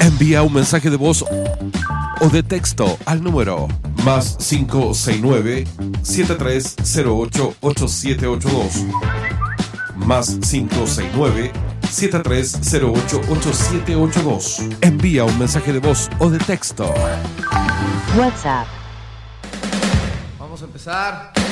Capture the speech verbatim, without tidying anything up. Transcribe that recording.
Envía un mensaje de voz o de texto al número más cinco seis nueve, siete tres cero ocho, ocho siete ocho dos. Más cinco seis nueve, siete tres cero ocho, ocho siete ocho dos. Envía un mensaje de voz o de texto. WhatsApp. Vamos a empezar.